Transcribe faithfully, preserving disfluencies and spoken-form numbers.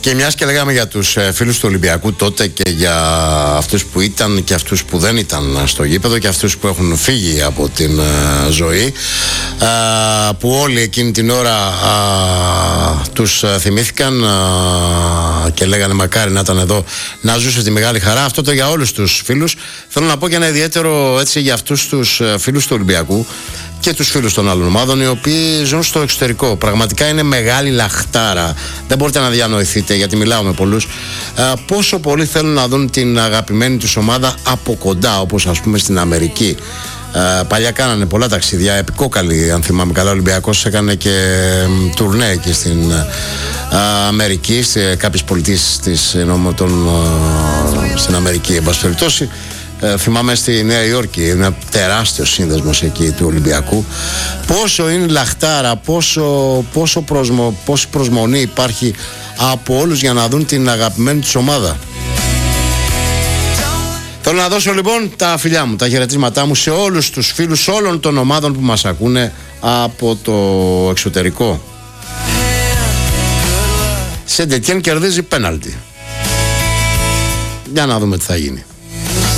Και μιας και λέγαμε για τους φίλους του Ολυμπιακού τότε και για αυτούς που ήταν και αυτούς που δεν ήταν στο γήπεδο και αυτούς που έχουν φύγει από την uh, ζωή, uh, που όλοι εκείνη την ώρα uh, τους uh, θυμήθηκαν uh, και λέγανε μακάρι να ήταν εδώ να ζούσε τη μεγάλη χαρά. Αυτό το για όλους τους φίλους. Θέλω να πω και ένα ιδιαίτερο έτσι για αυτούς τους uh, φίλους του Ολυμπιακού και τους φίλους των άλλων ομάδων οι οποίοι ζουν στο εξωτερικό. Πραγματικά είναι μεγάλη λαχτάρα. Δεν μπορείτε να διανοηθείτε, γιατί μιλάω με πολλούς, πόσο πολύ θέλουν να δουν την αγαπημένη τους ομάδα από κοντά, όπως ας πούμε στην Αμερική. Παλιά κάνανε πολλά ταξίδια, επικόκαλοι αν θυμάμαι καλά. Ο Ολυμπιακός έκανε και τουρνέ εκεί στην Αμερική, σε κάποιες πολιτείες της, στην Αμερική, εν πάση περιπτώσει. Ε, θυμάμαι στη Νέα Υόρκη, ένα τεράστιο σύνδεσμος εκεί του Ολυμπιακού. Πόσο είναι λαχτάρα, πόσο, πόσο προσμο, πόση προσμονή υπάρχει από όλους για να δουν την αγαπημένη τους ομάδα. Θέλω να δώσω λοιπόν τα φιλιά μου, τα χαιρετίσματά μου σε όλους τους φίλους όλων των ομάδων που μας ακούνε από το εξωτερικό. Σεντ Ετιέν κερδίζει πέναλτι. Για να δούμε τι θα γίνει.